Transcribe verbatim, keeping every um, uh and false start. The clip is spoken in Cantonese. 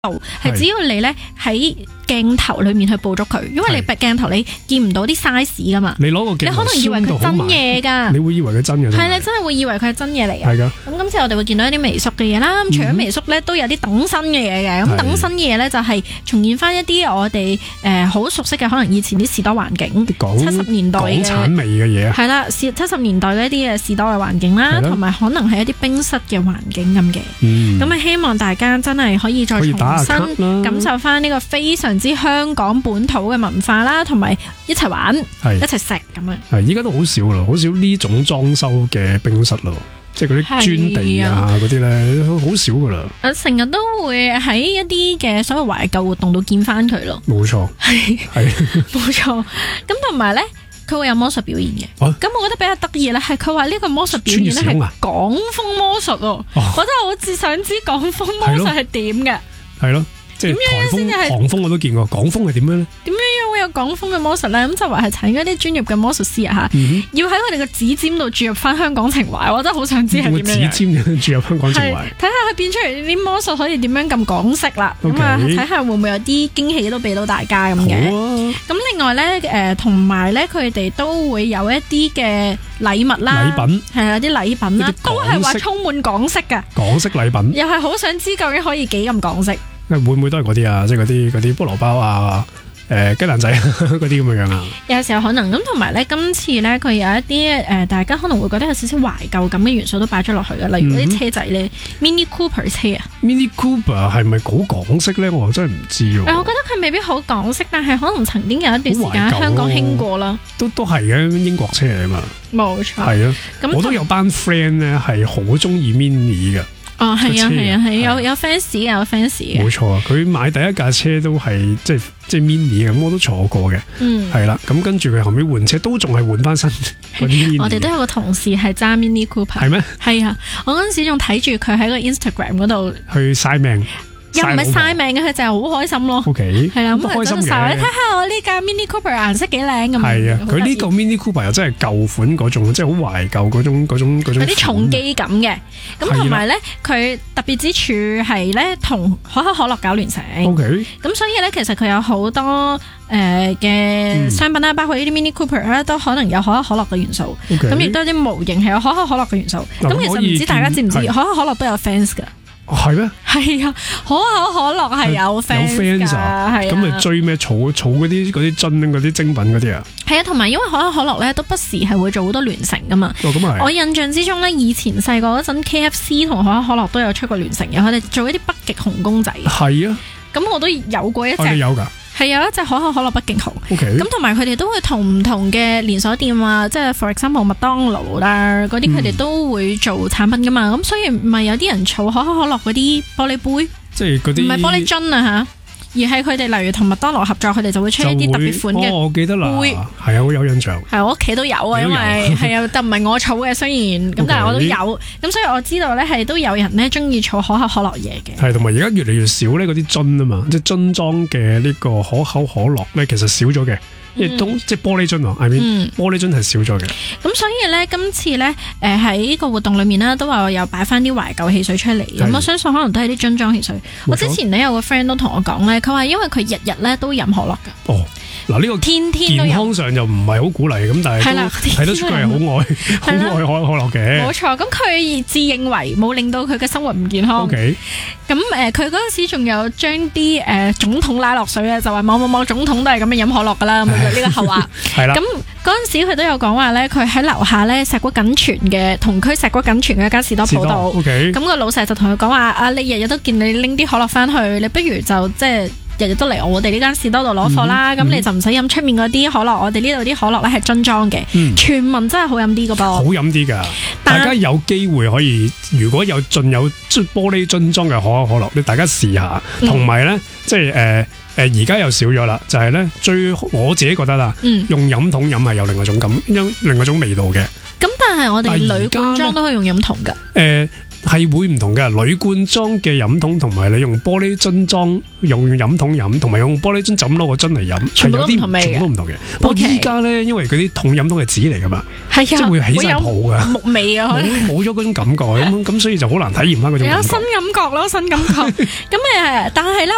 係只要你咧喺鏡頭裏面去捕捉佢，因為你鏡頭你見唔到啲 size 噶嘛。 你攞個鏡頭， 你可能以為佢真嘢噶， 你會以為佢真嘅。 係你真係會以為佢係真嘢嚟嘅。 係噶。 咁今次我哋會見到一啲微縮嘅嘢啦。咁除咗微縮咧，都有啲等身嘅嘢嘅。咁等身嘅嘢咧就係重現翻一啲我哋誒好熟悉嘅，可能以前啲士多環境，七十年代嘅港產味嘅嘢。 係啦，七十年代嘅一啲嘅士多嘅環境啦，同埋可能係一啲冰室嘅環境咁嘅。咁啊，希望大家真係可以再重新感受翻呢個非常之香港本土嘅文化啦，同埋一齊玩，一齊食咁樣。 係依家都好少啦，好少呢種裝修嘅冰室咯，即係嗰啲磚地啊嗰啲咧，好少噶啦。 啊，成日都會喺一啲嘅所謂懷舊活動度見翻佢咯。 冇錯， 係係冇錯。咁同埋咧，佢會有魔術表演嘅。咁、啊、我覺得比較得意咧，係佢話呢個魔術表演咧係港風魔術喎。我真係好似想知港風魔術係點嘅。係咯。即係台風、韓風我都見過，港風係點樣咧？點樣樣會有港風嘅魔術咧？咁就話係請嗰啲專業嘅魔術師啊嚇，嗯、要喺佢哋嘅指尖度注入翻香港情懷，我真係好想知係點樣。指尖注入香港情懷，睇下佢變出嚟啲魔術可以點樣咁港式啦。咁啊，睇下會唔會有啲驚喜都俾到大家咁嘅。咁、啊、另外咧，誒同埋咧，佢哋都會有一啲嘅禮物啦，禮品係啊，啲禮品啦，都係話充滿港式嘅港式禮品，又係好想知究竟可以幾咁港式。會唔會都係嗰啲啊？即係嗰啲嗰啲菠蘿包啊、誒雞蛋仔嗰啲咁嘅樣啊？有時候可能咁，同埋咧，今次咧佢有一啲誒、呃，大家可能會覺得有少少懷舊感嘅元素都擺咗落去嘅，例如嗰啲車仔咧、嗯、，Mini Cooper 車啊。Mini Cooper 係咪好港式咧？我真係唔知喎。我覺得佢未必好港式，但係可能曾經有一段時間喺香港興過啦。都都係嘅，英國車嚟啊嘛。冇錯。係啊。咁我都有班 friend 咧係好中意 Mini 嘅。哦，係啊，係啊，係有有 fans 嘅，有 fans 嘅。冇錯啊，佢買第一架車都係即係即係 mini 咁，我都坐過嘅。嗯，係啦，咁跟住佢後尾換車都仲係換翻新嗰啲 mini。我哋都有個同事係揸 Mini Cooper。係咩？係啊，我嗰陣時仲睇住佢喺個 Instagram 嗰度去晒命。又唔係晒命嘅，佢就係好開心咯。O K， 係啦，咁開心嘅。你睇下我呢架 Mini Cooper 顏色幾靚咁。係啊，佢呢個 Mini Cooper 又真係舊款嗰種，即係好懷舊嗰種嗰種嗰種。有啲重機感嘅，咁同埋咧，佢特別之處係咧同可口可樂搞聯乘。O K，咁所以咧，其實佢有好多誒嘅商品啦，包括呢啲 Mini Cooper 咧，都可能有可口可樂嘅元素。咁亦都有啲模型係有可口可樂嘅元素。咁其實唔知大家知唔知可口可樂都有 fans 噶？係咩？係啊，可口可樂係有 fans 噶，係咁咪追咩？儲儲嗰啲嗰啲樽嗰啲精品嗰啲啊？係啊，同埋因為可口可樂咧都不時係會做好多聯乘噶嘛。哦，咁啊係。我印象之中咧，以前細個嗰陣 K F C 同可口可樂都有出過聯乘，有佢哋做一啲北極熊公仔。係啊。咁我都有過一隻。你有噶？係有一隻可口可樂北極熊，咁同埋佢哋都會同唔同嘅連鎖店啊，即係 for example 麥當勞啦嗰啲，佢哋都會做產品噶嘛，咁、嗯、所以唔係有啲人儲可口可樂嗰啲玻璃杯，即係嗰啲唔係玻璃樽啊吓。而係佢哋例如同麥當勞合作，佢哋就會出一啲特別款嘅杯。哦，我記得啦，係啊，我有印象。係我屋企都有啊，因為係啊，但唔係我儲嘅，雖然咁，但係我都有。咁所以我知道咧，係都有人咧中意儲可口可樂嘢嘅。係，同埋而家越嚟越少咧，嗰啲樽啊嘛，即係樽裝嘅呢個可口可樂咧，其實少咗嘅。亦都即係玻璃樽啊 I mean 玻璃樽係少咗嘅。咁所以咧，今次咧，誒喺呢個活動裏面咧，都話有擺翻啲懷舊汽水出嚟。咁我相信可能都係啲樽裝汽水。我之前咧有個 friend 都同我講咧，佢話因為佢日日咧都飲可樂噶。哦，嗱呢個天天健康上就唔係好鼓勵咁，但係都睇得出佢係好愛好愛可口可樂嘅。冇錯，咁佢自認為冇令到佢嘅生活唔健康。OK，咁誒佢嗰陣時仲有將啲誒總統拉落水啊，就話某某某總統都係咁樣飲可樂噶啦。呢個後話係啦，咁嗰陣時佢都有講話咧，佢喺樓下咧石鼓錦泉嘅同區石鼓錦泉嘅一間士多鋪度，咁個老細就同佢講話：啊，你日日都見你拎啲可樂翻去，你不如就即係日日都嚟我哋呢間士多度攞貨啦，咁、嗯、你就唔使飲出面嗰啲可樂，我哋呢度啲可樂咧係樽裝嘅，嗯、全民真係好飲啲噶噃，好飲啲噶，大家有機會可以，如果有盡有玻璃樽裝嘅可口可樂，你大家試下，同埋咧即係誒。呃誒而家又少咗啦，就係、是、咧最我自己覺得啦，嗯、用飲筒飲係有另外一種感，有另外一種味道嘅。咁但係我哋鋁罐裝都可以用飲筒㗎。誒係會唔同嘅，鋁罐裝嘅飲筒同埋你用玻璃樽裝用飲筒飲，同埋用玻璃樽就咁攞個樽嚟飲，全部都唔同味嘅，全部都唔同嘅。不過依家咧，因為嗰啲桶飲筒係紙嚟㗎嘛，係啊，即係會起晒泡㗎，木味啊，冇冇咗嗰種感覺咁咁，所以就好難體驗翻嗰種感覺。有新感覺咯，新感覺。咁誒，但係咧。